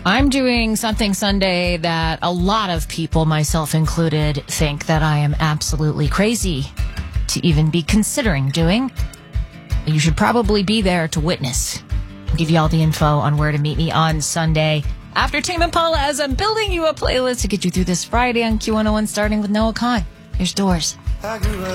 I'm doing something Sunday that a lot of people, myself included, think that I am absolutely crazy to even be considering doing. You should probably be there to witness. I'll give you all the info on where to meet me on Sunday after Tame Impala, as I'm building you a playlist to get you through this Friday on Q101, starting with Noah Kahan. Here's Doors.